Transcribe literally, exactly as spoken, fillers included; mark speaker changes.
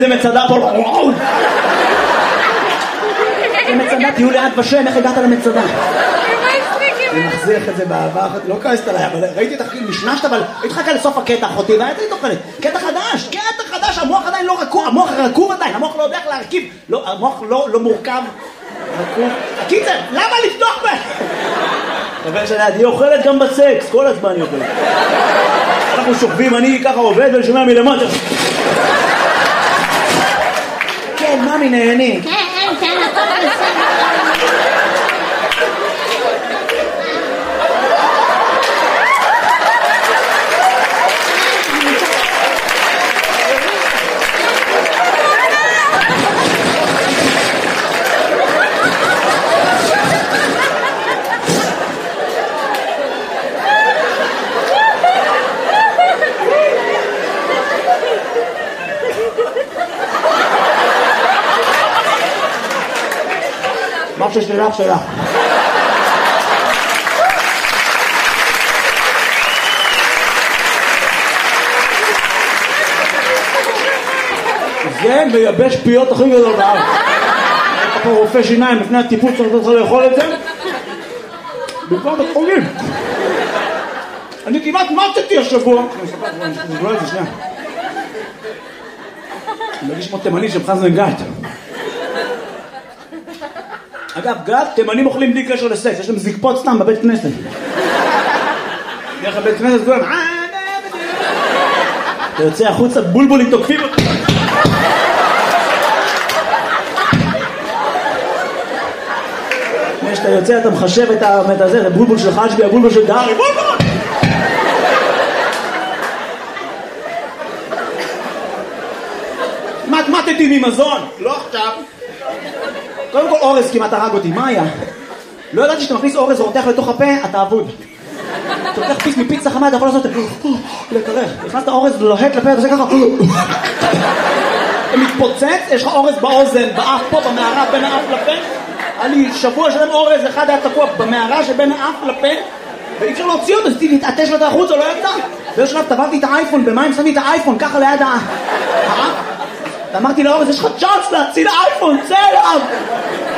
Speaker 1: זה מצדה פה, זה מצדה, תהיו ליד ושם, איך הגעת למצדה? אני מחזיך את זה באהבה, לא כעסת עליי, אבל ראיתי את החקיל משנשת, אבל התחכה לסוף הקטע אחותי, והייתי תוכלת, קטע חדש, קטע חדש, המוח עדיין לא רקוב, המוח רקוב עדיין, המוח לא יודע איך להרכיב, המוח לא מורכב, רקוב, הקיצר, למה לפתוח בה? חבר שלי, אני אוכלת גם בסקס, כל הזמן אני אוכלת. אנחנו שוכבים, אני ככה עובד ואני שומע מלמטה. כן, ממי נהני.
Speaker 2: כן, כן, הכל בסדר.
Speaker 1: מה ששלך שלך. זה מייבש פיות הכי גדול בארץ. אתה פה רופא שיניים לפני הטיפוץ צריך לך לאכול את זה. במקום בחולים. אני כמעט מתתי השבוע. אני אספר את זה שנייה. אני מרגיש כמו תימני של חזן גת. אגב, גת, תימנים אוכלים בלי קשר לסקס, יש להם זקפות סתם בבית כנסת. דרך הבית כנסת כולם, אתה יוצא החוצה, בולבולים תוקפים אותך. כשאתה יוצא, אתה מחשב את הזה, את הבולבול של חג'בי, הבולבול של דארי, בולבול! מתמטתי ממזון, לא עכשיו. קודם כל אורז כמעט הרג אותי, מה היה? לא ידעתי שאתה מכניס אורז ורותח לתוך הפה, אתה אבוד. אתה לוקח פיס מפיצה חמה, אתה יכול לעשות את זה, לקרר. נכנסת אורז לוהט לפה, אתה עושה ככה. אתה מתפוצץ, יש לך אורז באוזן, באף פה, במערה, בין האף לפה. היה לי שבוע שלם אורז, אחד היה תקוע במערה שבין האף לפה, ואי אפשר להוציא אותו, אז להתעטש לו את החוץ, או לא ידע. באיזשהו שלב טבעתי את האייפון, במים שמתי את האייפון, ככה ליד האף. ואמרתי לאורז, יש לך צ'אנס להציל האייפון, צא אליו!